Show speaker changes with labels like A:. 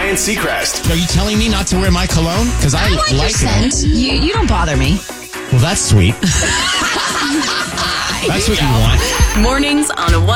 A: Ryan Seacrest.
B: Are you telling me not to wear my cologne? Because I like it.
C: Scent. You don't bother me.
B: Well, that's sweet. That's what you want.
D: Mornings on a